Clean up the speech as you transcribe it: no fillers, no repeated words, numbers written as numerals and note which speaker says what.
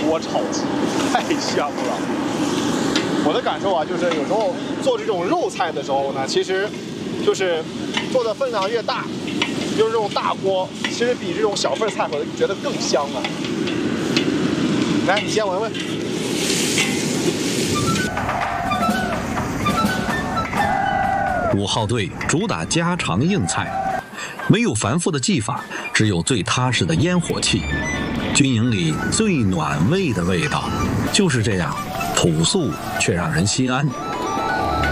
Speaker 1: 锅炒鸡，太香了。我的感受啊，就是有时候做这种肉菜的时候呢，其实就是做的分量越大，就是这种大锅，其实比这种小份菜我觉得更香了。来，你先闻闻。
Speaker 2: 5号队主打家常硬菜，没有繁复的技法，只有最踏实的烟火气。军营里最暖胃的味道，就是这样朴素却让人心安。